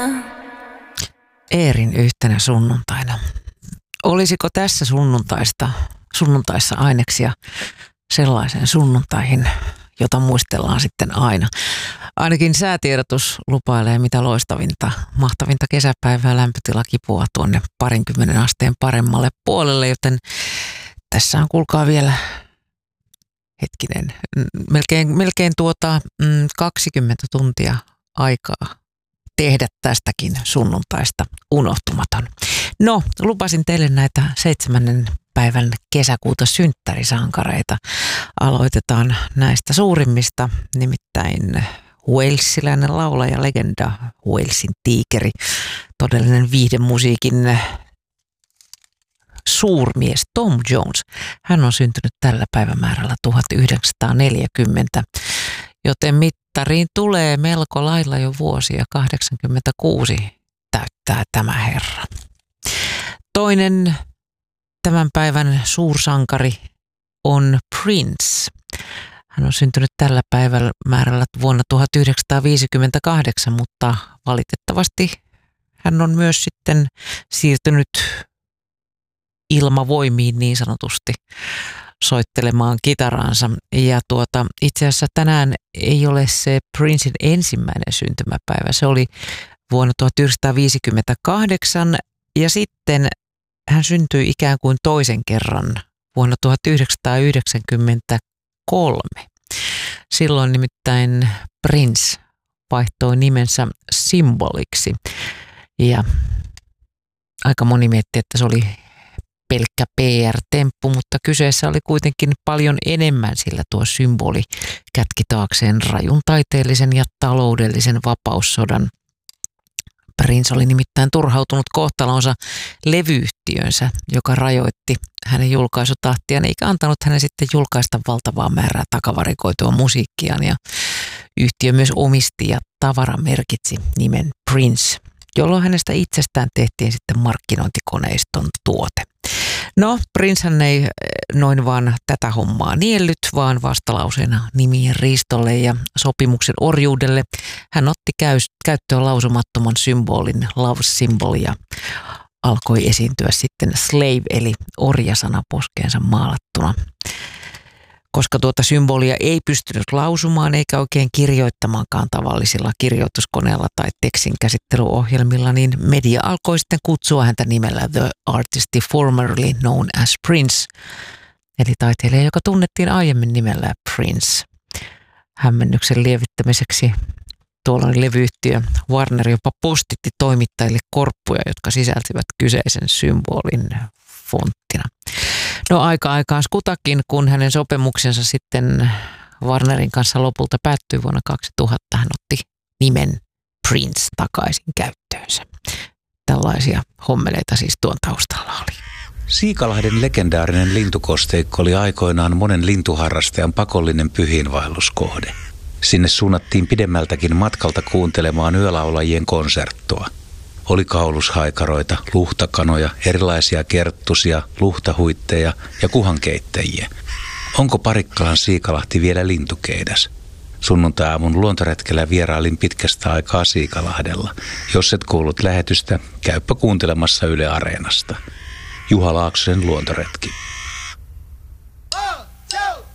Eerin yhtenä sunnuntaina. Olisiko tässä sunnuntaissa aineksia sellaisen sunnuntaihin, jota muistellaan sitten aina? Ainakin säätiedotus lupailee mitä loistavinta, mahtavinta kesäpäivää, lämpötilakipua tuonne 20 asteen paremmalle puolelle, joten tässä on kuulkaa vielä melkein 20 tuntia aikaa tehdä tästäkin sunnuntaista unohtumaton. No, lupasin teille näitä 7. päivän kesäkuuta synttärisankareita. Aloitetaan näistä suurimmista, nimittäin walesilainen laulaja, legenda, Walesin tiikeri, todellinen viihdemusiikin suurmies Tom Jones. Hän on syntynyt tällä päivämäärällä 1940, joten mittariin tulee melko lailla jo vuosia. 86 täyttää tämä herra. Toinen tämän päivän suursankari on Prince. Hän on syntynyt tällä päivämäärällä vuonna 1958, mutta valitettavasti hän on myös sitten siirtynyt ilmavoimiin niin sanotusti soittelemaan kitaraansa. Ja itse asiassa tänään ei ole se Princein ensimmäinen syntymäpäivä. Se oli vuonna 1958 ja sitten hän syntyi ikään kuin toisen kerran vuonna 1993. Silloin nimittäin Prince vaihtoi nimensä Symboliksi ja aika moni mietti, että se oli pelkkä PR-temppu, mutta kyseessä oli kuitenkin paljon enemmän, sillä tuo symboli kätki taakseen rajun taiteellisen ja taloudellisen vapaussodan. Prince oli nimittäin turhautunut kohtalonsa levyyhtiönsä, joka rajoitti hänen julkaisutahtiaan, eikä antanut hänen sitten julkaista valtavaa määrää takavarikoitua musiikkiaan. Ja yhtiö myös omisti ja tavaramerkitsi nimen Prince, jolloin hänestä itsestään tehtiin sitten markkinointikoneiston tuote. No, Princehän ei noin vaan tätä hommaa niellyt, vaan vastalauseena nimien riistolle ja sopimuksen orjuudelle. Hän otti käyttöön lausumattoman symbolin love symbol ja alkoi esiintyä sitten slave eli orjasana poskeensa maalattuna. Koska tuota symbolia ei pystynyt lausumaan eikä oikein kirjoittamaankaan tavallisilla kirjoituskoneella tai tekstin käsittelyohjelmilla, niin media alkoi sitten kutsua häntä nimellä The Artist Formerly Known as Prince, eli taiteilija, joka tunnettiin aiemmin nimellä Prince. Hämmennyksen lievittämiseksi tuollainen levyyhtiö Warner jopa postitti toimittajille korppuja, jotka sisälsivät kyseisen symbolin fonttina. No aikaan skutakin, kun hänen sopimuksensa sitten Warnerin kanssa lopulta päättyi vuonna 2000, hän otti nimen Prince takaisin käyttöönsä. Tällaisia hommeleita siis tuon taustalla oli. Siikalahden legendaarinen lintukosteikko oli aikoinaan monen lintuharrastajan pakollinen pyhiinvaelluskohde. Sinne suunnattiin pidemmältäkin matkalta kuuntelemaan yölaulajien konserttoa. Oli kaulushaikaroita, luhtakanoja, erilaisia kerttusia, luhtahuitteja ja kuhankeittäjiä. Onko Parikkalan Siikalahti vielä lintukeidäs? Sunnuntai-aamun luontoretkellä vierailin pitkästä aikaa Siikalahdella. Jos et kuullut lähetystä, käyppä kuuntelemassa Yle Areenasta. Juha Laaksosen luontoretki.